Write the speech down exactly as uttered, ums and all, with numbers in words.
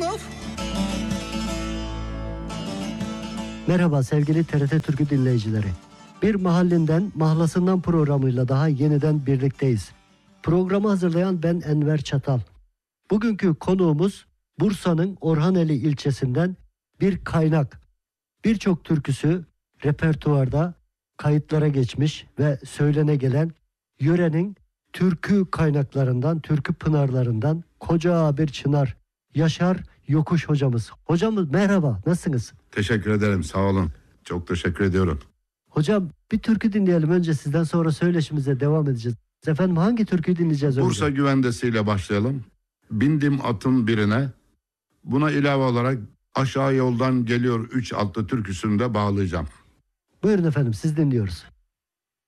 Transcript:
of. Merhaba sevgili T R T Türkü dinleyicileri. Bir mahallinden mahlasından programıyla daha yeniden birlikteyiz. Programı hazırlayan ben Enver Çatal. Bugünkü konuğumuz Bursa'nın Orhaneli ilçesinden bir kaynak. Birçok türküsü repertuarda kayıtlara geçmiş ve söylene gelen yörenin türkü kaynaklarından, türkü pınarlarından koca bir çınar Yaşar Yokuş hocamız. Hocamız merhaba, nasılsınız? Teşekkür ederim, sağ olun. Çok teşekkür ediyorum. Hocam bir türkü dinleyelim önce, sizden sonra söyleşimize devam edeceğiz. Efendim hangi türküyü dinleyeceğiz önce? Bursa Güvendesi'yle başlayalım. Bindim atın birine. Buna ilave olarak Aşağı Yoldan Geliyor üç adlı türküsünü de bağlayacağım. Buyurun efendim, siz dinliyoruz.